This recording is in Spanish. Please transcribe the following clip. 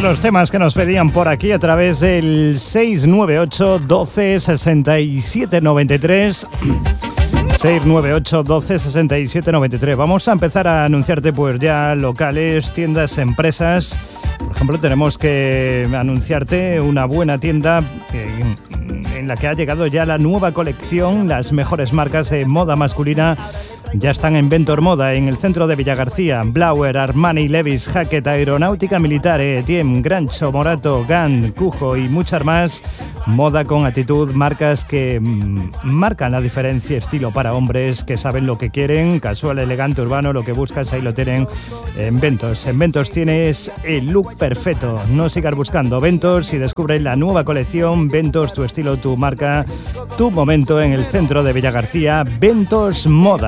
los temas que nos pedían por aquí a través del 698 12 67 93. 698 12 67 93. Vamos a empezar a anunciarte pues ya locales, tiendas, empresas. Por ejemplo, tenemos que anunciarte una buena tienda en la que ha llegado ya la nueva colección. Las mejores marcas de moda masculina ya están en Ventor Moda, en el centro de Villagarcía. Blauer, Armani, Levi's, Hackett, Aeronáutica Militar, Tiem, Grancho, Morato, Gant, Cujo y muchas más. Moda con actitud, marcas que marcan la diferencia, estilo para hombres que saben lo que quieren, casual, elegante, urbano, lo que buscas, ahí lo tienen en Ventos. En Ventos tienes el look perfecto. No sigas buscando. Ventos y descubre la nueva colección. Ventos, tu estilo, tu marca, tu momento, en el centro de Villagarcía. Ventos Moda.